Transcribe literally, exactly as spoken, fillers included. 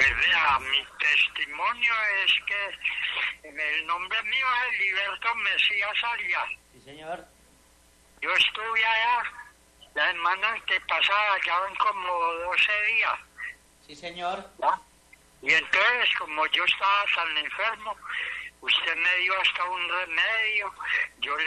Pues vea, mi testimonio es que el nombre mío es Heriberto Mesías Arias. Sí, señor. Yo estuve allá la semana antepasada, ya van como doce días. Sí, señor. ¿No? Y entonces, como yo estaba tan enfermo, usted me dio hasta un remedio, yo le